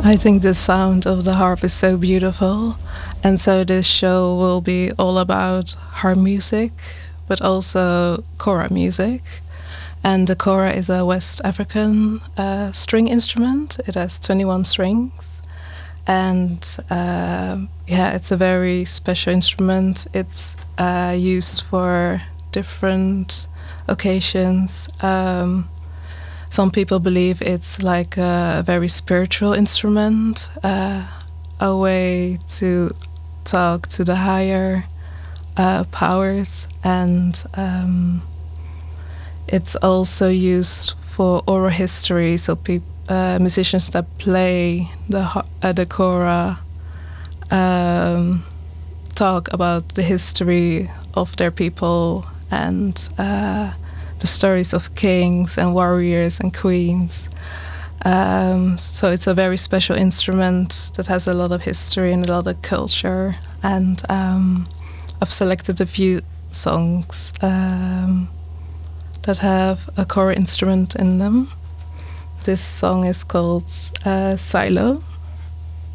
I think the sound of the harp is so beautiful. And so this show will be all about harp music, but also kora music. And the kora is a West African string instrument. It has 21 strings. And yeah, it's a very special instrument. It's used for different occasions. Some people believe it's like a very spiritual instrument, a way to talk to the higher powers, and it's also used for oral history. So musicians that play the kora talk about the history of their people and the stories of kings and warriors and queens. So it's a very special instrument that has a lot of history and a lot of culture. And I've selected a few songs that have a kora instrument in them. This song is called Silo.